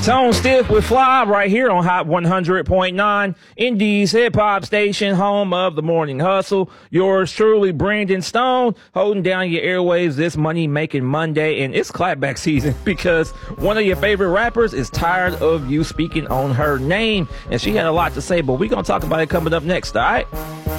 Tone Stiff with Fly right here on Hot 100.9, Indy's hip hop station, home of the morning hustle. Yours truly, Brandon Stone, holding down your airwaves this money making Monday. And it's clapback season because one of your favorite rappers is tired of you speaking on her name. And she had a lot to say, but we're going to talk about it coming up next, all right?